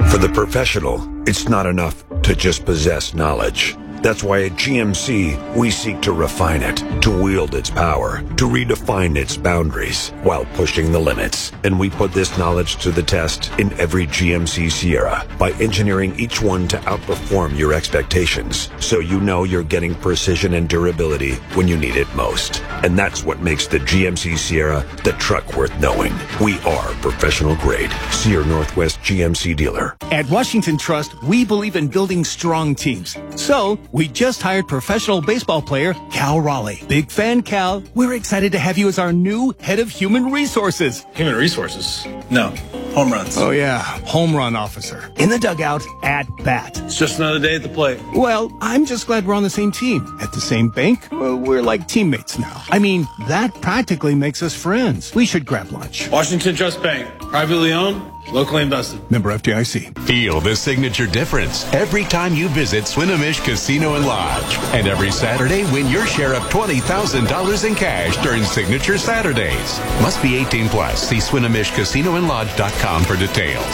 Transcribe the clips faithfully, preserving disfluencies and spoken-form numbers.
For the professional, it's not enough to just possess knowledge. That's why at G M C, we seek to refine it, to wield its power, to redefine its boundaries while pushing the limits. And we put this knowledge to the test in every G M C Sierra by engineering each one to outperform your expectations, so you know you're getting precision and durability when you need it most. And that's what makes the G M C Sierra the truck worth knowing. We are professional grade. See your Northwest G M C dealer. At Washington Trust, we believe in building strong teams. So, we just hired professional baseball player Cal Raleigh. Big fan, Cal. We're excited to have you as our new head of human resources. Human resources? No. Home runs. Oh, yeah. Home run officer. In the dugout, at bat. It's just another day at the plate. Well, I'm just glad we're on the same team. At the same bank, well, we're like teammates now. I mean, that practically makes us friends. We should grab lunch. Washington Trust Bank. Privately owned, locally invested. Member F D I C. Feel the signature difference every time you visit Swinomish Casino and Lodge. And every Saturday, win your share of twenty thousand dollars in cash during Signature Saturdays. Must be eighteen plus. See Swinomish Casino and Lodge dot com for details.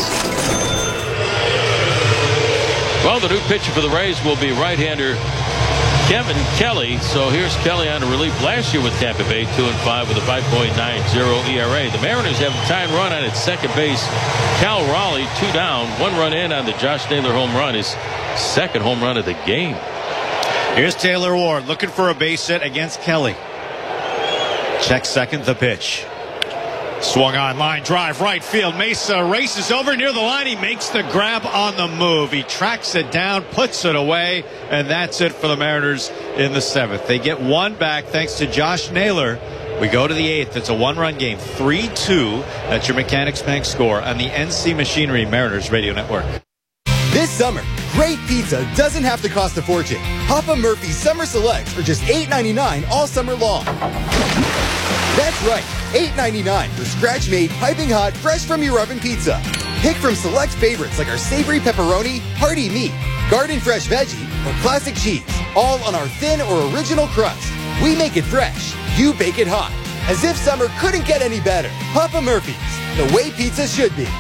Well, the new pitcher for the Rays will be right-hander Kevin Kelly. So here's Kelly on a relief last year with Tampa Bay, two and five with a five point nine oh E R A. The Mariners have a tying run on its second base. Cal Raleigh, two down, one run in on the Josh Naylor home run, his second home run of the game. Here's Taylor Ward looking for a base hit against Kelly. Check second, the pitch. Swung on, line drive, right field. Mesa races over near the line. He makes the grab on the move. He tracks it down, puts it away, and that's it for the Mariners in the seventh. They get one back thanks to Josh Naylor. We go to the eighth. It's a one-run game, three two. That's your Mechanics Bank score on the N C Machinery Mariners Radio Network. This summer, great pizza doesn't have to cost a fortune. Papa Murphy's Summer Selects are just eight ninety-nine all summer long. That's right, eight ninety-nine for scratch-made, piping hot, fresh from your oven pizza. Pick from select favorites like our savory pepperoni, hearty meat, garden fresh veggie, or classic cheese, all on our thin or original crust. We make it fresh, you bake it hot. As if summer couldn't get any better. Papa Murphy's, the way pizza should be.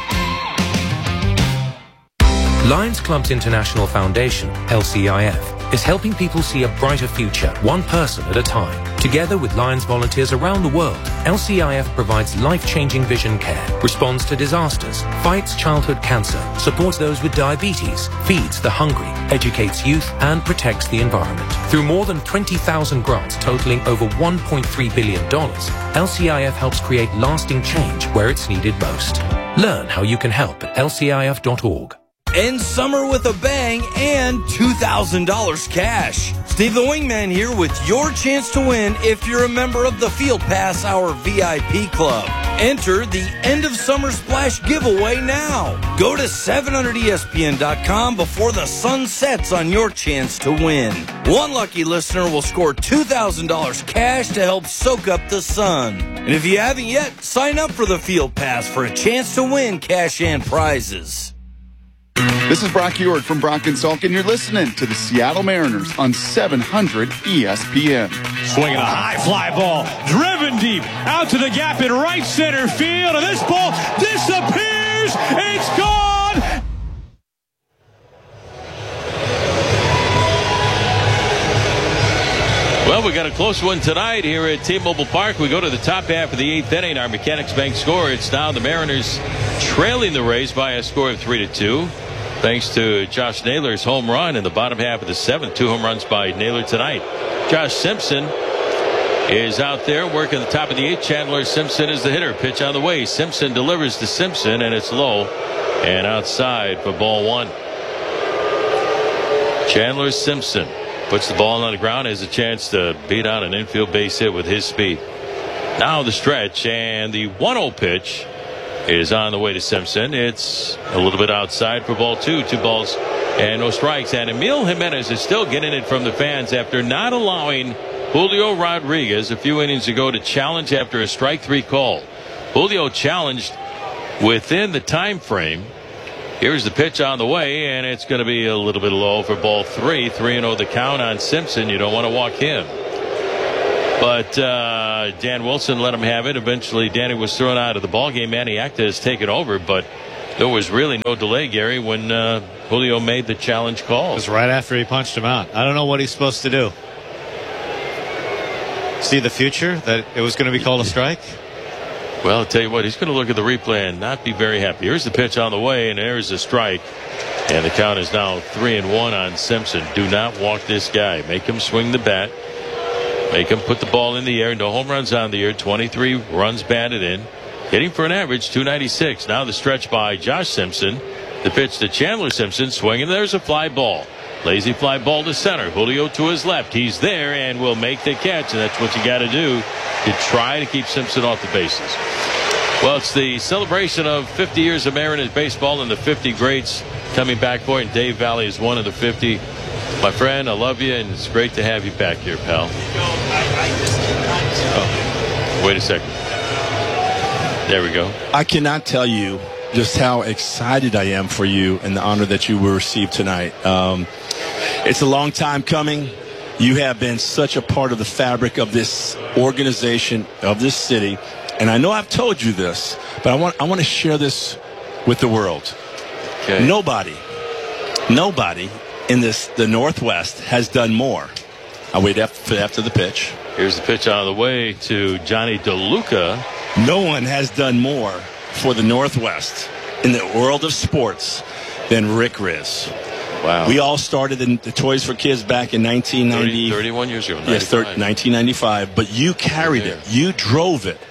Lions Clubs International Foundation, L C I F, is helping people see a brighter future, one person at a time. Together with Lions volunteers around the world, L C I F provides life-changing vision care, responds to disasters, fights childhood cancer, supports those with diabetes, feeds the hungry, educates youth, and protects the environment. Through more than twenty thousand grants totaling over one point three billion dollars, L C I F helps create lasting change where it's needed most. Learn how you can help at L C I F dot org. End summer with a bang and two thousand dollars cash. Steve the Wingman here with your chance to win if you're a member of the Field Pass Hour V I P Club. Enter the End of Summer Splash giveaway now. Go to seven hundred E S P N dot com before the sun sets on your chance to win. One lucky listener will score two thousand dollars cash to help soak up the sun. And if you haven't yet, sign up for the Field Pass for a chance to win cash and prizes. This is Brock Ewart from Brock and Salk, and you're listening to the Seattle Mariners on seven hundred E S P N. Swinging a high fly ball, driven deep, out to the gap in right center field, and this ball disappears. It's gone. Well, we got a close one tonight here at T-Mobile Park. We go to the top half of the eighth inning. Our Mechanics Bank score. It's now the Mariners trailing the Rays by a score of three to two. Thanks to Josh Naylor's home run in the bottom half of the seventh. Two home runs by Naylor tonight. Josh Simpson is out there working the top of the eighth. Chandler Simpson is the hitter. Pitch on the way. Simpson delivers to Simpson, and it's low and outside for ball one. Chandler Simpson puts the ball on the ground, has a chance to beat out an infield base hit with his speed. Now the stretch, and the one oh pitch is on the way to Simpson. It's a little bit outside for ball two. Two balls and no strikes. And Emil Jimenez is still getting it from the fans after not allowing Julio Rodriguez a few innings ago to challenge after a strike three call. Julio challenged within the time frame. Here's the pitch on the way, and it's going to be a little bit low for ball three. three and oh the count on Simpson. You don't want to walk him. But uh, Dan Wilson let him have it. Eventually, Danny was thrown out of the ballgame. Manny Acta has taken over, but There was really no delay, Gary, when uh, Julio made the challenge call. It was right after he punched him out. I don't know what he's supposed to do. See the future, that it was going to be called a strike? Well, I'll tell you what, he's going to look at the replay and not be very happy. Here's the pitch on the way, and there's a strike. And the count is now three and one on Simpson. Do not walk this guy. Make him swing the bat. Make him put the ball in the air. No home runs on the year. twenty-three runs batted in. Hitting for an average, two ninety-six. Now the stretch by Josh Simpson. The pitch to Chandler Simpson. Swinging. There's a fly ball. Lazy fly ball to center. Julio to his left. He's there and will make the catch. And that's what you got to do to try to keep Simpson off the bases. Well, it's the celebration of fifty years of Mariners baseball and the fifty greats coming back for it. And Dave Valley is one of the fifty. My friend, I love you, and it's great to have you back here, pal. Oh, wait a second. There we go. I cannot tell you just how excited I am for you and the honor that you will receive tonight. Um, it's a long time coming. You have been such a part of the fabric of this organization, of this city. And I know I've told you this, but I want I want to share this with the world. Okay. Nobody, nobody in this the Northwest has done more. I'll wait after, after the pitch. Here's the pitch on the way to Johnny DeLuca. No one has done more for the Northwest in the world of sports than Rick Rizzs. Wow. We all started in the Toys for Kids back in nineteen ninety. thirty, thirty-one years ago. Yes, thirty, nineteen ninety-five. But you carried it. You drove it.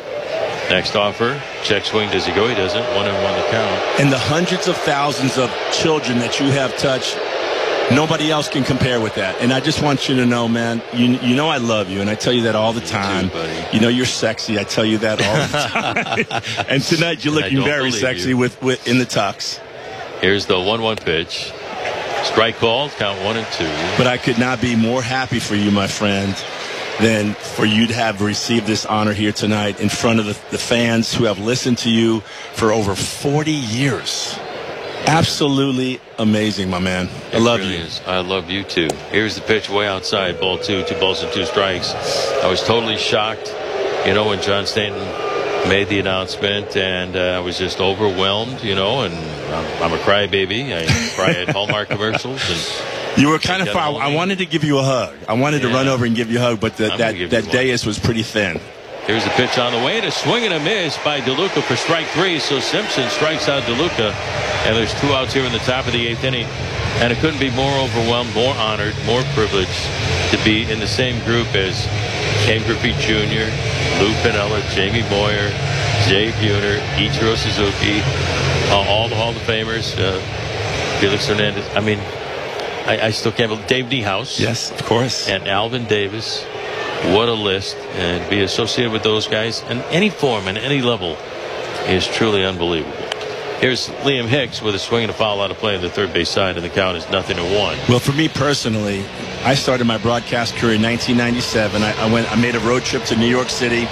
Next offer. Check swing. Does he go? He doesn't. One and one to count. And the hundreds of thousands of children that you have touched, nobody else can compare with that. And I just want you to know, man, you you know I love you, and I tell you that all the time. You too, buddy. You know you're sexy. I tell you that all the time. And tonight you're looking very sexy you. with, with in the tux. Here's the one one pitch. Strike call. Count one and two. But I could not be more happy for you, my friend, than for you to have received this honor here tonight in front of the, the fans who have listened to you for over forty years. Absolutely amazing, my man. I It love really you. Is. I love you too. Here's the pitch way outside. Ball two. Two balls and two strikes. I was totally shocked, you know, when John Stanton made the announcement, and uh, I was just overwhelmed, you know, and I'm, I'm a crybaby. I cry at Hallmark commercials. And you were kind of far. I wanted to give you a hug. I wanted Yeah. to run over and give you a hug, but the, I'm that, gonna give that you dais was pretty thin. Here's the pitch on the way, and a swing and a miss by DeLuca for strike three. So Simpson strikes out DeLuca, and there's two outs here in the top of the eighth inning. And it couldn't be more overwhelmed, more honored, more privileged to be in the same group as Ken Griffey Junior, Lou Piniella, Jamie Moyer, Jay Buhner, Ichiro Suzuki, uh, all the Hall of Famers, uh, Felix Hernandez. I mean, I, I still can't believe Dave Niehaus. Yes, of course. And Alvin Davis. What a list. And be associated with those guys in any form and any level is truly unbelievable. Here's Liam Hicks with a swing and a foul out of play on the third base side, and the count is nothing to one. Well, for me personally, I started my broadcast career in nineteen ninety-seven. I, I went. I made a road trip to New York City.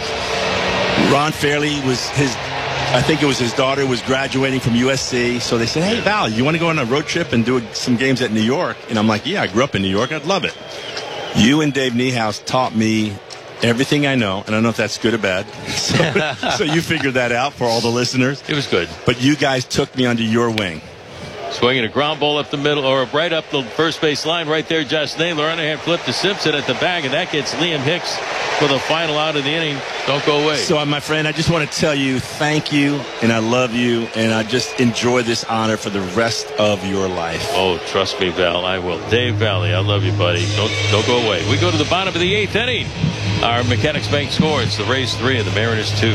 Ron Fairley was his. I think it was his daughter was graduating from U S C. So they said, "Hey, Val, you want to go on a road trip and do some games at New York?" And I'm like, "Yeah, I grew up in New York. I'd love it." You and Dave Niehaus taught me everything I know, and I don't know if that's good or bad. So, so you figured that out for all the listeners. It was good. But you guys took me under your wing. Swinging a ground ball up the middle, or right up the first base line right there. Josh Naylor underhand flip to Simpson at the bag, and that gets Liam Hicks for the final out of the inning. Don't go away. So, my friend, I just want to tell you thank you, and I love you, and I just enjoy this honor for the rest of your life. Oh, trust me, Val, I will. Dave Valley, I love you, buddy. Don't don't go away. We go to the bottom of the eighth inning. Our Mechanics Bank score. It's the Rays three and the Mariners two.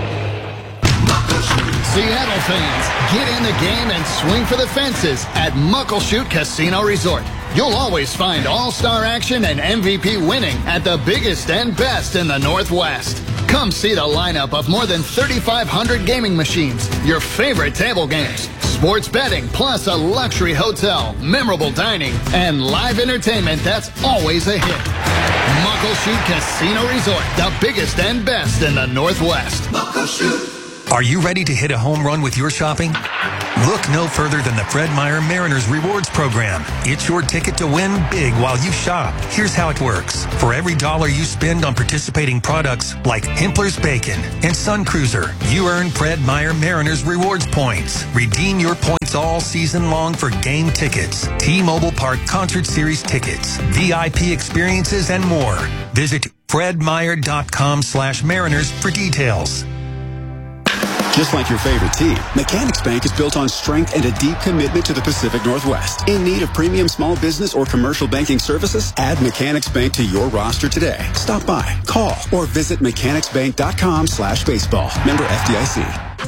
Seattle fans, get in the game and swing for the fences at Muckleshoot Casino Resort. You'll always find all-star action and M V P winning at the biggest and best in the Northwest. Come see the lineup of more than thirty-five hundred gaming machines, your favorite table games, sports betting, plus a luxury hotel, memorable dining, and live entertainment that's always a hit. Muckleshoot Casino Resort, the biggest and best in the Northwest. Muckleshoot. Are you ready to hit a home run with your shopping? Look no further than the Fred Meyer Mariners Rewards Program. It's your ticket to win big while you shop. Here's how it works. For every dollar you spend on participating products like Hempler's Bacon and Sun Cruiser, you earn Fred Meyer Mariners Rewards points. Redeem your points all season long for game tickets, T-Mobile Park Concert Series tickets, V I P experiences, and more. Visit fredmeyer.com slash mariners for details. Just like your favorite team, Mechanics Bank is built on strength and a deep commitment to the Pacific Northwest. In need of premium small business or commercial banking services? Add Mechanics Bank to your roster today. Stop by, call, or visit mechanicsbank.com slash baseball. Member F D I C.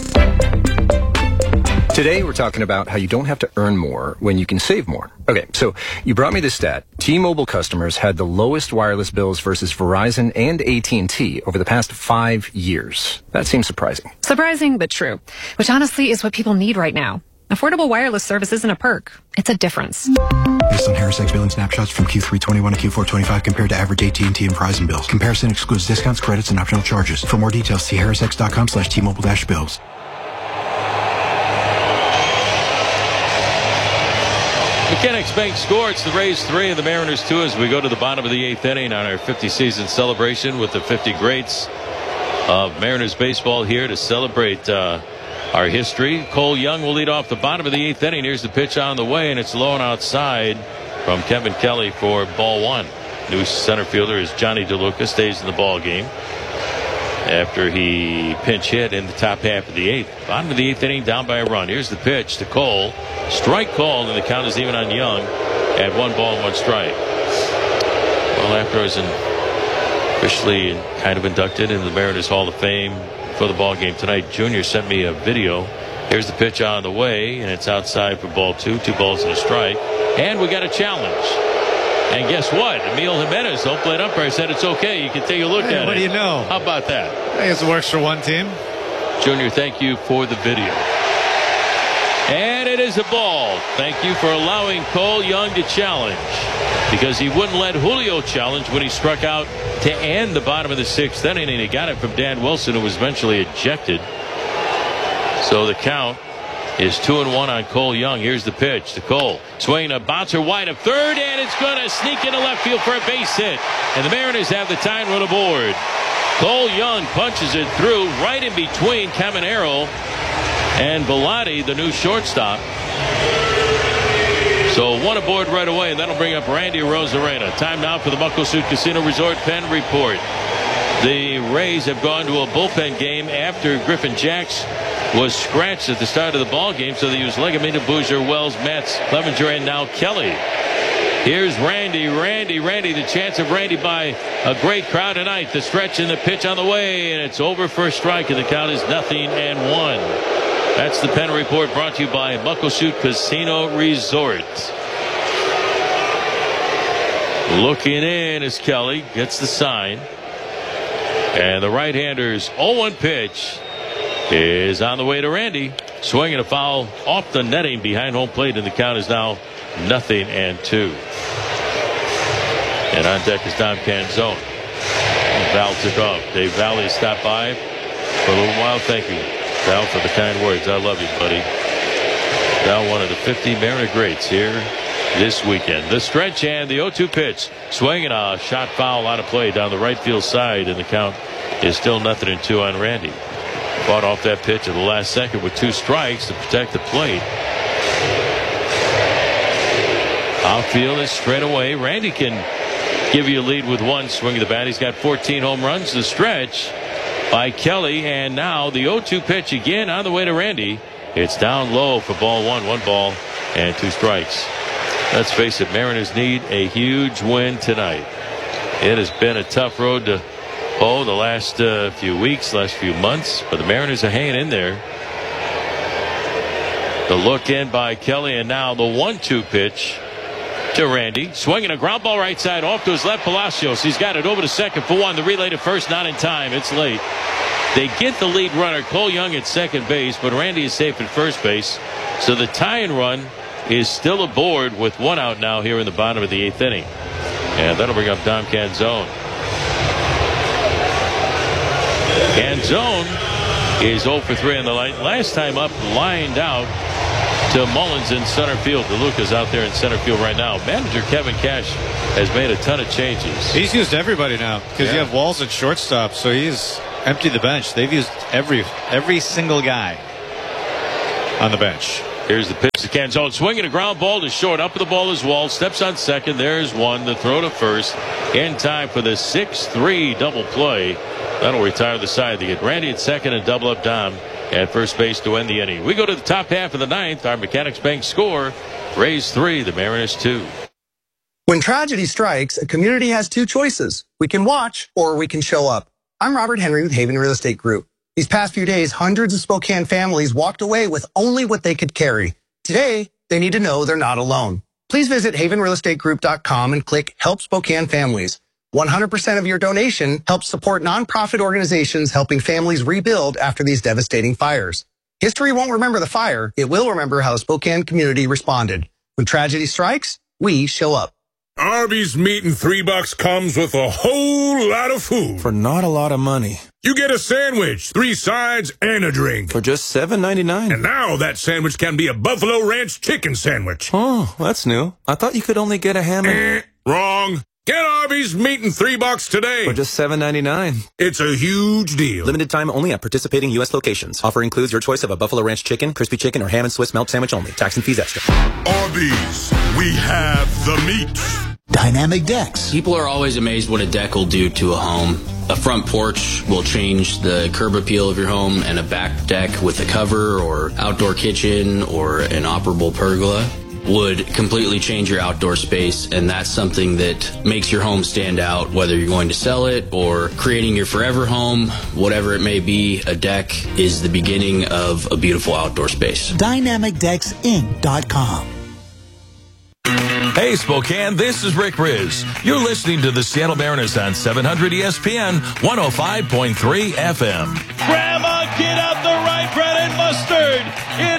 Today, we're talking about how you don't have to earn more when you can save more. Okay, so you brought me this stat. T-Mobile customers had the lowest wireless bills versus Verizon and A T and T over the past five years. That seems surprising. Surprising, but true. Which honestly is what people need right now. Affordable wireless service isn't a perk. It's a difference. Based on HarrisX billing snapshots from Q three twenty-one to Q four twenty-five compared to average A T and T and Verizon bills. Comparison excludes discounts, credits, and optional charges. For more details, see harrisx.com slash T-Mobile dash bills. Mechanics Bank score. It's the Rays three and the Mariners two as we go to the bottom of the eighth inning on our fifty season celebration with the fifty greats of Mariners baseball here to celebrate uh, our history. Cole Young will lead off the bottom of the eighth inning. Here's the pitch on the way, and it's low and outside from Kevin Kelly for ball one. New center fielder is Johnny DeLuca, stays in the ball game after he pinch hit in the top half of the eighth. Bottom of the eighth inning, down by a run. Here's the pitch to Cole. Strike called, and the count is even on Young at one ball and one strike. Well, after I was in, officially kind of inducted in the Mariners Hall of Fame for the ball game tonight, Junior sent me a video. Here's the pitch on the way, and it's outside for ball two. Two balls and a strike. And we got a challenge. And guess what? Emil Jimenez, home plate umpire, said it's okay. You can take a look hey, at what it. What do you know? How about that? I guess it works for one team. Junior, thank you for the video. And it is a ball. Thank you for allowing Cole Young to challenge, because he wouldn't let Julio challenge when he struck out to end the bottom of the sixth inning, and he got it from Dan Wilson, who was eventually ejected. So the count is two and one on Cole Young. Here's the pitch to Cole. Swinging a bouncer wide of third, and it's going to sneak into left field for a base hit. And the Mariners have the tying run aboard. Cole Young punches it through right in between Caminero and Velati, the new shortstop. So one aboard right away, and that'll bring up Randy Arozarena. Time now for the Muckleshoot Casino Resort Pen Report. The Rays have gone to a bullpen game after Griffin Jacks was scratched at the start of the ball game, so they used Legamina, Bouger, Wells, Metz, Clevenger, and now Kelly. Here's Randy, Randy, Randy, the chance of Randy by a great crowd tonight. The stretch and the pitch on the way, and it's over for a strike, and the count is nothing and one. That's the Pen Report, brought to you by Muckleshoot Casino Resort. Looking in is Kelly, gets the sign. And the right-hander's oh one pitch is on the way to Randy. Swinging a foul off the netting behind home plate, and the count is now nothing and two. And on deck is Dom Canzone. Val took off. Dave Valley stopped by for a little while. Thank you, Val, for the kind words. I love you, buddy. Val, one of the fifty Mariner greats here this weekend. The stretch and the oh two pitch. Swinging a shot foul out of play down the right field side, and the count is still nothing and two on Randy. Fought off that pitch at the last second with two strikes to protect the plate. Outfield is straight away. Randy can give you a lead with one swing of the bat. He's got fourteen home runs. The stretch by Kelly, and now the oh two pitch again on the way to Randy. It's down low for ball one. One ball and two strikes. Let's face it, Mariners need a huge win tonight. It has been a tough road to hoe the last uh, few weeks, last few months, but the Mariners are hanging in there. The look in by Kelly, and now the one two pitch to Randy. Swinging a ground ball right side off to his left. Palacios, he's got it over to second for one. The relay to first, not in time. It's late. They get the lead runner, Cole Young, at second base, but Randy is safe at first base. So the tie-in run is still aboard with one out now here in the bottom of the eighth inning. And that'll bring up Dom Canzone. Canzone is oh for three on the light. Last time up, lined out to Mullins in center field. DeLuca's out there in center field right now. Manager Kevin Cash has made a ton of changes. He's used everybody now because Yeah. you have Walls at shortstop, so he's emptied the bench. They've used every every single guy on the bench. Here's the pitch to Canzone, swinging a ground ball to short. Up with the ball is Wall. Steps on second. There's one. The throw to first. In time for the six three double play. That'll retire the side. They get Randy at second and double up Dom at first base to end the inning. We go to the top half of the ninth. Our Mechanics Bank score: Rays three, the Mariners two. When tragedy strikes, a community has two choices. We can watch or we can show up. I'm Robert Henry with Haven Real Estate Group. These past few days, hundreds of Spokane families walked away with only what they could carry. Today, they need to know they're not alone. Please visit haven real estate group dot com and click Help Spokane Families. one hundred percent of your donation helps support nonprofit organizations helping families rebuild after these devastating fires. History won't remember the fire. It will remember how the Spokane community responded. When tragedy strikes, we show up. Arby's meat and three bucks comes with a whole lot of food. For not a lot of money. You get a sandwich, three sides, and a drink. For just seven ninety-nine. And now that sandwich can be a Buffalo Ranch chicken sandwich. Oh, that's new. I thought you could only get a ham and... Eh, wrong. Get Arby's meat and three bucks today. For just seven ninety-nine. It's a huge deal. Limited time only at participating U S locations. Offer includes your choice of a Buffalo Ranch chicken, crispy chicken, or ham and Swiss melt sandwich only. Tax and fees extra. Arby's, we have the meat. Dynamic decks. People are always amazed what a deck will do to a home. A front porch will change the curb appeal of your home, and a back deck with a cover or outdoor kitchen or an operable pergola would completely change your outdoor space, and that's something that makes your home stand out, whether you're going to sell it or creating your forever home, whatever it may be. A deck is the beginning of a beautiful outdoor space. dynamic decks inc dot com. Hey, Spokane, this is Rick Riz. You're listening to the Seattle Mariners on seven hundred E S P N, one oh five point three F M. Grandma, get out the rye bread and mustard. It